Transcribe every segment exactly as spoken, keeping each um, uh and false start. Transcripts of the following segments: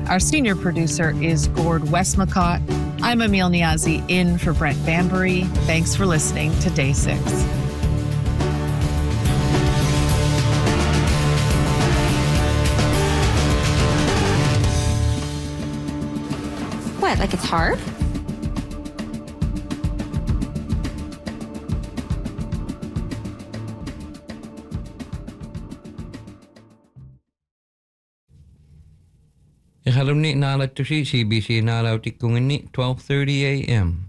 Our senior producer is Gord Westmacott. I'm Emil Niazi in for Brent Banbury. Thanks for listening to Day six. What, like it's hard? Ihalumni nalatushi C B C nalautikungini twelve thirty a.m.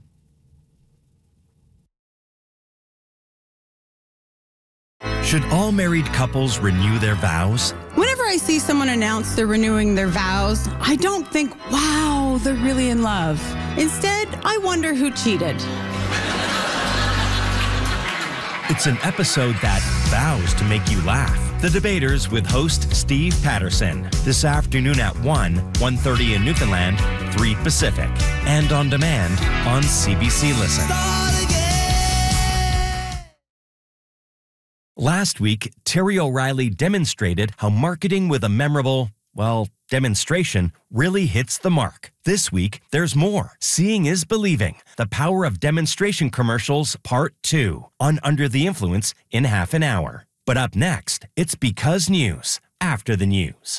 Should all married couples renew their vows? Whenever I see someone announce they're renewing their vows, I don't think, wow, they're really in love. Instead, I wonder who cheated. It's an episode that vows to make you laugh. The Debaters with host Steve Patterson. This afternoon at one, one thirty in Newfoundland, three Pacific. And on demand on C B C Listen. Last week, Terry O'Reilly demonstrated how marketing with a memorable, well, demonstration really hits the mark. This week, there's more. Seeing is believing. The Power of Demonstration Commercials Part two on Under the Influence in half an hour. But up next, it's Because News, after the news.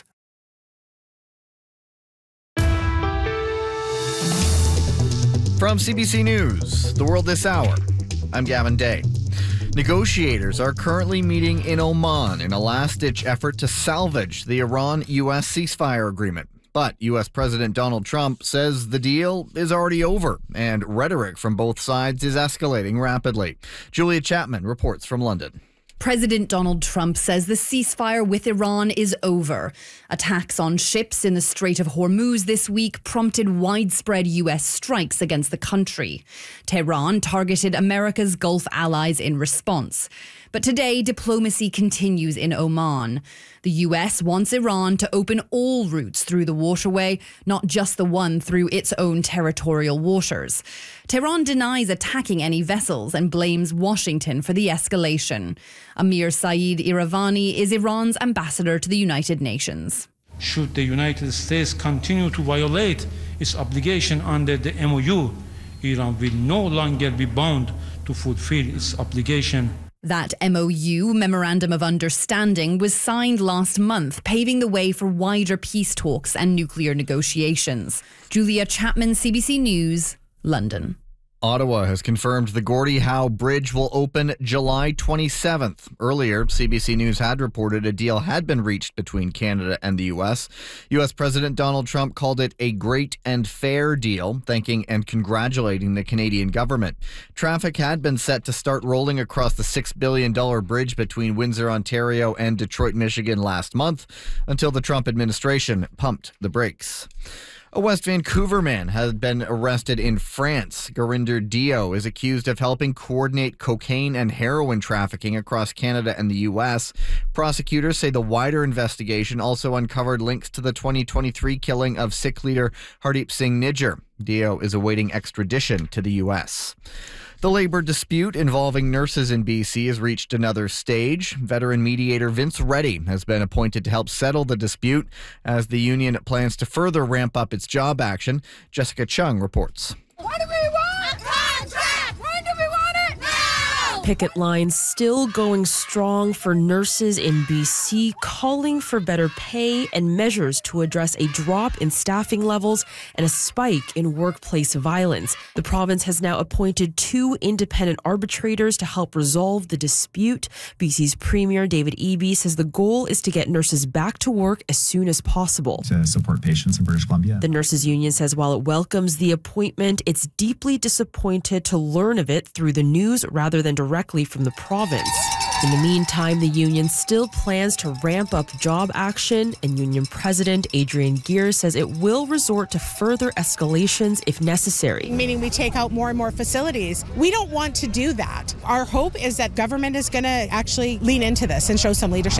From C B C News, The World This Hour, I'm Gavin Day. Negotiators are currently meeting in Oman in a last-ditch effort to salvage the Iran-U S ceasefire agreement. But U S President Donald Trump says the deal is already over, and rhetoric from both sides is escalating rapidly. Julia Chapman reports from London. President Donald Trump says the ceasefire with Iran is over. Attacks on ships in the Strait of Hormuz this week prompted widespread U S strikes against the country. Tehran targeted America's Gulf allies in response. But today, diplomacy continues in Oman. The U S wants Iran to open all routes through the waterway, not just the one through its own territorial waters. Tehran denies attacking any vessels and blames Washington for the escalation. Amir Saeed Iravani is Iran's ambassador to the United Nations. Should the United States continue to violate its obligation under the M O U, Iran will no longer be bound to fulfill its obligation. That M O U, Memorandum of Understanding, was signed last month, paving the way for wider peace talks and nuclear negotiations. Julia Chapman, C B C News, London. Ottawa has confirmed the Gordie Howe Bridge will open July twenty-seventh. Earlier, C B C News had reported a deal had been reached between Canada and the U S. U S President Donald Trump called it a great and fair deal, thanking and congratulating the Canadian government. Traffic had been set to start rolling across the six billion dollars bridge between Windsor, Ontario and Detroit, Michigan last month, until the Trump administration pumped the brakes. A West Vancouver man has been arrested in France. Gurinder Dio is accused of helping coordinate cocaine and heroin trafficking across Canada and the U S. Prosecutors say the wider investigation also uncovered links to the twenty twenty-three killing of Sikh leader Hardeep Singh Nijjar. Dio is awaiting extradition to the U S. The labor dispute involving nurses in B C has reached another stage. Veteran mediator Vince Reddy has been appointed to help settle the dispute as the union plans to further ramp up its job action. Jessica Chung reports. What do we want? A contract! When do we want it? Now! Picket lines still going strong for nurses in B C, calling for better pay and measures to address a drop in staffing levels and a spike in workplace violence. The province has now appointed two independent arbitrators to help resolve the dispute. B C's Premier David Eby says the goal is to get nurses back to work as soon as possible. To support patients in British Columbia. The nurses union says while it welcomes the appointment, it's deeply disappointed to learn of it through the news rather than directly from the province. In the meantime, the union still plans to ramp up job action, and union president Adrian Gear says it will resort to further escalations if necessary. Meaning we take out more and more facilities. We don't want to do that. Our hope is that government is going to actually lean into this and show some leadership.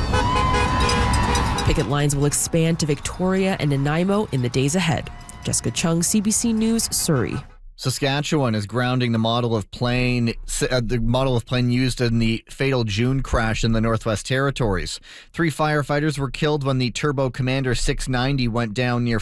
Picket lines will expand to Victoria and Nanaimo in the days ahead. Jessica Chung, C B C News, Surrey. Saskatchewan is grounding the model of plane, uh, the model of plane used in the fatal June crash in the Northwest Territories. Three firefighters were killed when the Turbo Commander six ninety went down near